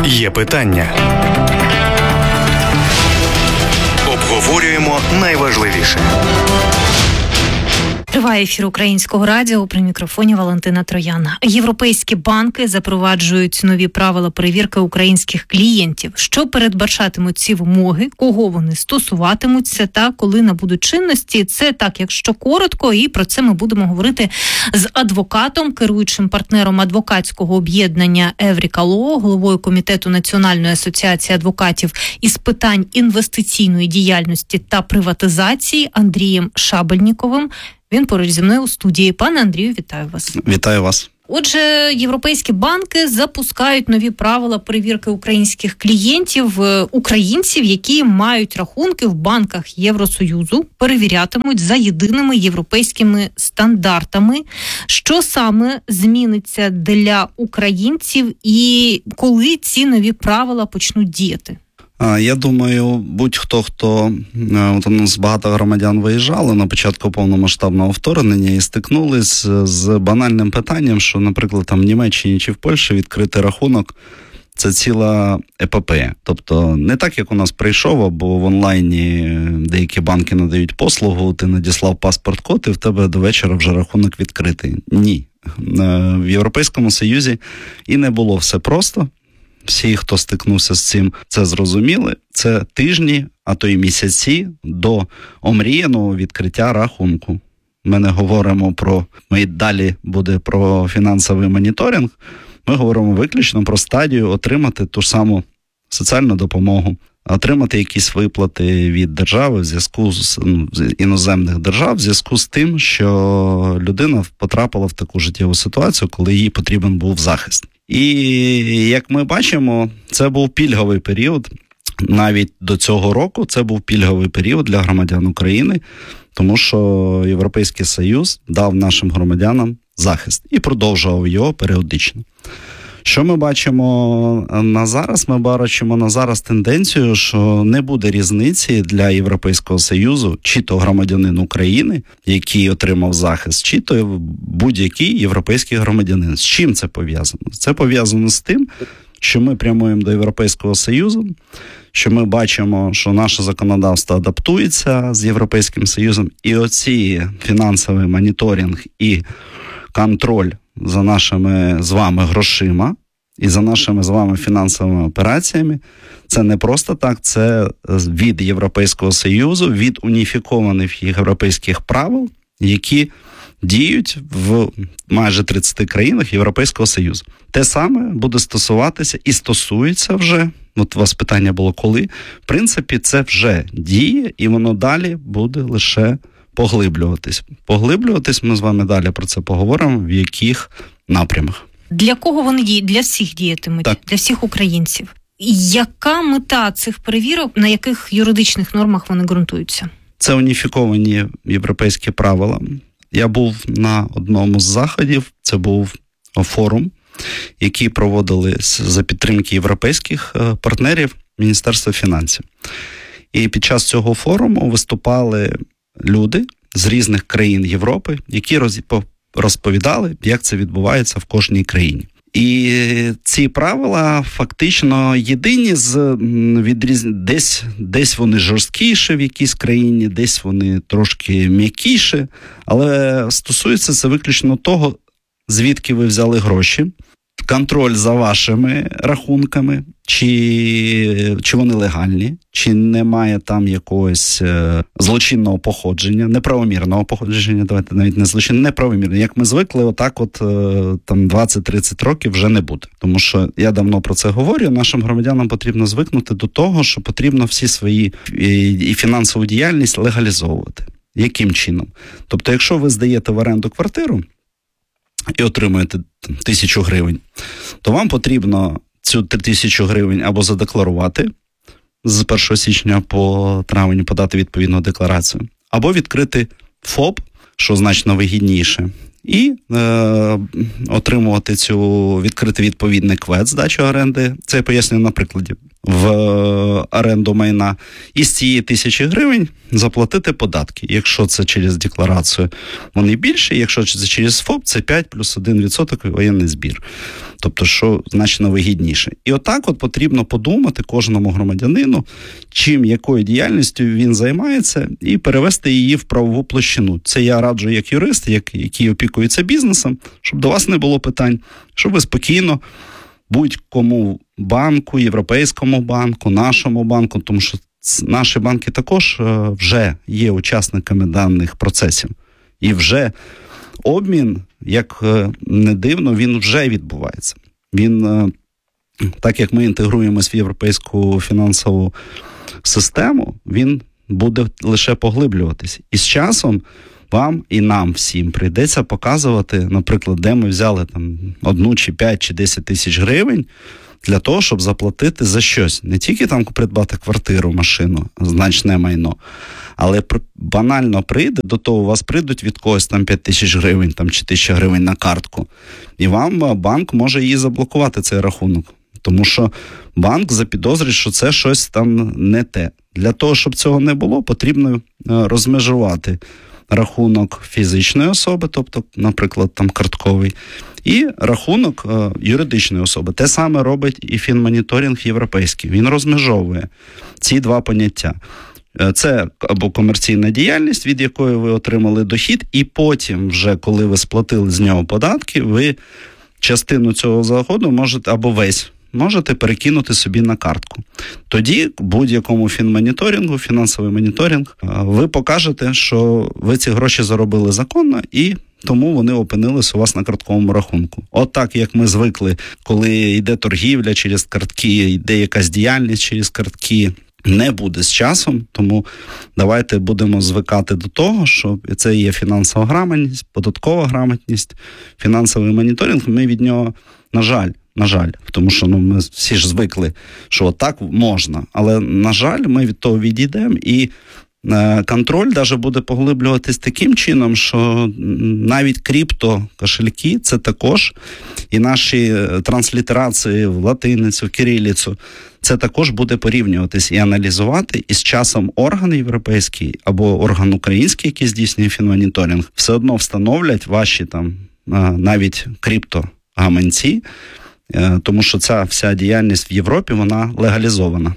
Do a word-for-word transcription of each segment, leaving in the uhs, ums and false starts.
Є питання. Обговорюємо найважливіше. Триває ефір Українського радіо, при мікрофоні Валентина Троян. Європейські банки запроваджують нові правила перевірки українських клієнтів. Що передбачатимуть ці вимоги, кого вони стосуватимуться та коли набудуть чинності? Це так, якщо коротко, і про це ми будемо говорити з адвокатом, керуючим партнером адвокатського об'єднання Евріка Лоу, головою комітету Національної асоціації адвокатів із питань інвестиційної діяльності та приватизації Андрієм Шабельніковим. Він поруч зі мною у студії. Пане Андрію, вітаю вас. Вітаю вас. Отже, європейські банки запускають нові правила перевірки українських клієнтів, українців, які мають рахунки в банках Євросоюзу, перевірятимуть за єдиними європейськими стандартами. Що саме зміниться для українців і коли ці нові правила почнуть діяти? Я думаю, будь-хто, хто, от у нас багато громадян виїжджали на початку повномасштабного вторгнення і стикнулись з банальним питанням, що, наприклад, там в Німеччині чи в Польщі відкрити рахунок – це ціла епопея. Тобто не так, як у нас прийшов, або в онлайні деякі банки надають послугу, ти надіслав паспорт-код і в тебе до вечора вже рахунок відкритий. Ні. В Європейському Союзі і не було все просто. Всі, хто стикнувся з цим, це зрозуміли. Це тижні, а то й місяці до омріяного відкриття рахунку. Ми не говоримо про, ми далі буде про фінансовий моніторинг, ми говоримо виключно про стадію отримати ту ж саму соціальну допомогу, отримати якісь виплати від держави в зв'язку з, ну, з іноземних держав, в зв'язку з тим, що людина потрапила в таку життєву ситуацію, коли їй потрібен був захист. І, як ми бачимо, це був пільговий період. Навіть до цього року це був пільговий період для громадян України, тому що Європейський Союз дав нашим громадянам захист і продовжував його періодично. Що ми бачимо на зараз? Ми бачимо на зараз тенденцію, що не буде різниці для Європейського Союзу, чи то громадянин України, який отримав захист, чи то будь-який європейський громадянин. З чим це пов'язано? Це пов'язано з тим, що ми прямуємо до Європейського Союзу, що ми бачимо, що наше законодавство адаптується з Європейським Союзом, і оці фінансовий моніторинг і контроль за нашими з вами грошима і за нашими з вами фінансовими операціями, це не просто так, це від Європейського Союзу, від уніфікованих європейських правил, які діють в майже тридцяти країнах Європейського Союзу. Те саме буде стосуватися і стосується вже, от у вас питання було коли, в принципі, це вже діє, і воно далі буде лише поглиблюватись. Поглиблюватись, ми з вами далі про це поговоримо, в яких напрямах. Для кого вони діють? Для всіх діятимуть? Так. Для всіх українців. Яка мета цих перевірок, на яких юридичних нормах вони ґрунтуються? Це уніфіковані європейські правила. Я був на одному з заходів, це був форум, який проводили за підтримки європейських партнерів Міністерства фінансів. І під час цього форуму виступали люди з різних країн Європи, які розповідали, як це відбувається в кожній країні. І ці правила фактично єдині, з відріз... десь, десь вони жорсткіші в якійсь країні, десь вони трошки м'якіші, але стосується це виключно того, звідки ви взяли гроші, контроль за вашими рахунками, чи, чи вони легальні, чи немає там якогось е, злочинного походження, неправомірного походження, давайте навіть не злочинне, неправомірне. Як ми звикли, отак от е, там двадцять-тридцять років вже не буде. Тому що я давно про це говорю, нашим громадянам потрібно звикнути до того, що потрібно всі свої і, і фінансову діяльність легалізовувати. Яким чином? Тобто, якщо ви здаєте в оренду квартиру і отримуєте тисячу гривень, то вам потрібно цю тисячу гривень або задекларувати з першого січня по травень, подати відповідну декларацію, або відкрити ФОП, що значно вигідніше, і е, отримувати цю, відкрити відповідний квет здачі оренди. Це я пояснюю на прикладі. в оренду майна, і з цієї тисячі гривень заплатити податки. Якщо це через декларацію, вони більше, якщо це через ФОП, це п'ять плюс один відсоток воєнний збір. Тобто, що значно вигідніше. І отак от потрібно подумати кожному громадянину, чим, якою діяльністю він займається, і перевести її в правову площину. Це я раджу як юрист, як, який опікується бізнесом, щоб до вас не було питань, щоб ви спокійно будь-кому банку, Європейському банку, нашому банку, тому що наші банки також вже є учасниками даних процесів. І вже обмін, як не дивно, він вже відбувається. Він, так як ми інтегруємось в європейську фінансову систему, він буде лише поглиблюватись. І з часом вам і нам всім прийдеться показувати, наприклад, де ми взяли там одну чи п'ять чи десять тисяч гривень для того, щоб заплатити за щось. Не тільки там придбати квартиру, машину, значне майно, але банально прийде, до того у вас прийдуть від когось там п'ять тисяч гривень там, чи тисяча гривень на картку. І вам банк може її заблокувати, цей рахунок. Тому що банк запідозрить, що це щось там не те. Для того, щоб цього не було, потрібно розмежувати рахунок фізичної особи, тобто, наприклад, там картковий, і рахунок е, юридичної особи. Те саме робить і фінмоніторинг європейський. Він розмежовує ці два поняття. Це або комерційна діяльність, від якої ви отримали дохід, і потім вже, коли ви сплатили з нього податки, ви частину цього заходу можете, або весь, можете перекинути собі на картку. Тоді будь-якому фінмоніторингу, фінансовий моніторинг, ви покажете, що ви ці гроші заробили законно, і тому вони опинились у вас на картковому рахунку. От так, як ми звикли, коли йде торгівля через картки, йде якась діяльність через картки, не буде з часом, тому давайте будемо звикати до того, що це є фінансова грамотність, податкова грамотність, фінансовий моніторинг, ми від нього, на жаль, на жаль, тому що ну, ми всі ж звикли, що отак можна, але, на жаль, ми від того відійдемо, і е, контроль даже буде поглиблюватись таким чином, що навіть крипто-кошельки, це також, і наші транслітерації в латиницю, в кирилицю, це також буде порівнюватись і аналізувати, і з часом орган європейський або орган український, який здійснює фінмоніторинг, все одно встановлять ваші там навіть криптогаманці, тому що ця вся діяльність в Європі, вона легалізована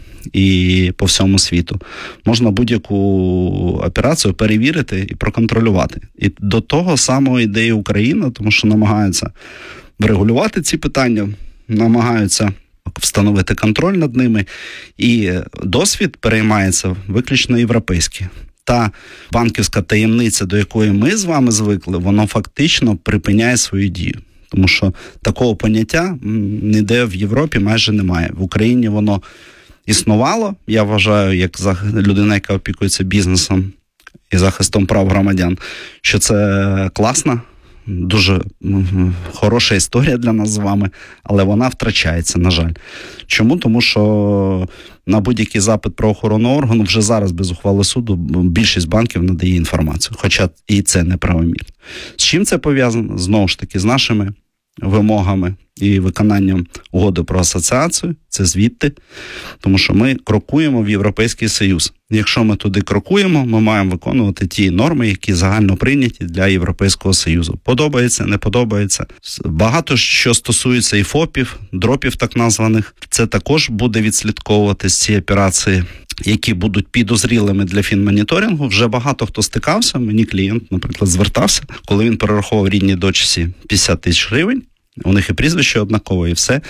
і по всьому світу. Можна будь-яку операцію перевірити і проконтролювати. І до того самого йде і Україна, тому що намагаються врегулювати ці питання, намагаються встановити контроль над ними, і досвід переймається виключно європейський. Та банківська таємниця, до якої ми з вами звикли, воно фактично припиняє свою дію. Тому що такого поняття ніде в Європі майже немає. В Україні воно існувало, я вважаю, як людина, яка опікується бізнесом і захистом прав громадян, що це класно, дуже хороша історія для нас з вами, але вона втрачається, на жаль. Чому? Тому що на будь-який запит правоохоронного органу вже зараз без ухвали суду більшість банків надає інформацію, хоча і це неправомірно. З чим це пов'язано? Знову ж таки, з нашими вимогами і виконанням угоди про асоціацію, це звідти, тому що ми крокуємо в Європейський Союз. Якщо ми туди крокуємо, ми маємо виконувати ті норми, які загально прийняті для Європейського Союзу. Подобається, не подобається. Багато що стосується і ФОПів, дропів так названих, це також буде відслідковуватись ці операції, які будуть підозрілими для фінмоніторингу. Вже багато хто стикався, мені клієнт, наприклад, звертався, коли він перераховував рідній дочці п'ятдесят тисяч гривень, у них і прізвище однакове, і все.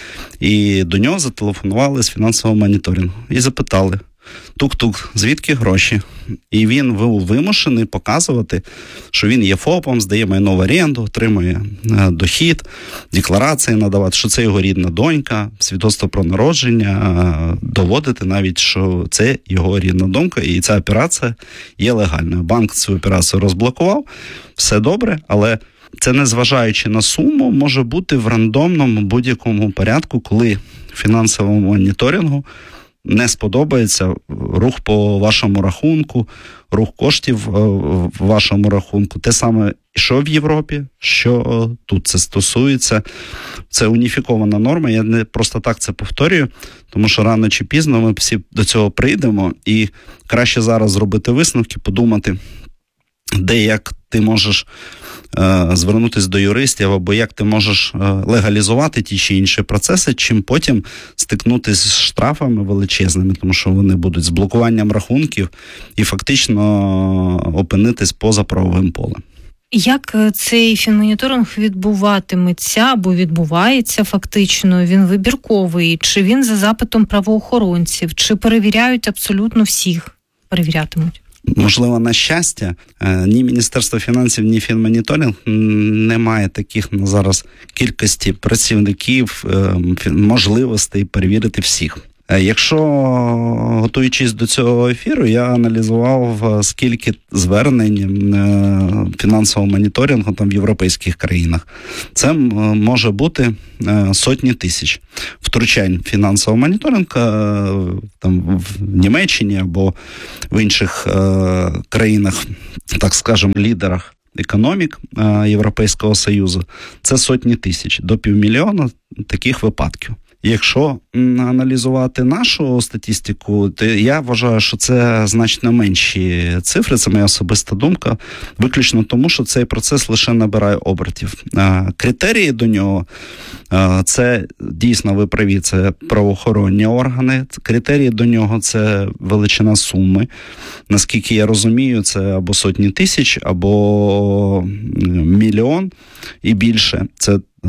І до нього зателефонували з фінансового моніторингу і запитали: тук-тук, звідки гроші? І він був вимушений показувати, що він є ФОПом, здає майно в оренду, отримує дохід, декларації надавати, що це його рідна донька, свідоцтво про народження, доводити навіть, що це його рідна донька, і ця операція є легальною. Банк цю операцію розблокував, все добре, але це, незважаючи на суму, може бути в рандомному будь-якому порядку, коли фінансовому моніторингу не сподобається рух по вашому рахунку, рух коштів в вашому рахунку. Те саме що в Європі, що тут це стосується. Це уніфікована норма, я не просто так це повторюю, тому що рано чи пізно ми всі до цього прийдемо, і краще зараз зробити висновки, подумати, де як ти можеш е, звернутися до юристів, або як ти можеш е, легалізувати ті чи інші процеси, чим потім стикнутися з штрафами величезними, тому що вони будуть з блокуванням рахунків і фактично опинитись поза правовим полем. Як цей фінмоніторинг відбуватиметься або відбувається фактично? Він вибірковий? Чи він за запитом правоохоронців? Чи перевіряють абсолютно всіх? Перевірятимуть? Можливо, на щастя, ні Міністерство фінансів, ні Фінмоніторинг не має таких на зараз кількості працівників, можливостей перевірити всіх. Якщо, готуючись до цього ефіру, я аналізував, скільки звернень фінансового моніторингу там в європейських країнах. Це може бути сотні тисяч втручань фінансового моніторингу там в Німеччині або в інших країнах, так скажемо, лідерах економік Європейського Союзу. Це сотні тисяч, до півмільйона таких випадків. Якщо аналізувати нашу статистику, то я вважаю, що це значно менші цифри, це моя особиста думка, виключно тому, що цей процес лише набирає обертів. Критерії до нього, це дійсно, ви праві, це правоохоронні органи, критерії до нього – це величина суми. Наскільки я розумію, це або сотні тисяч, або мільйон і більше. Це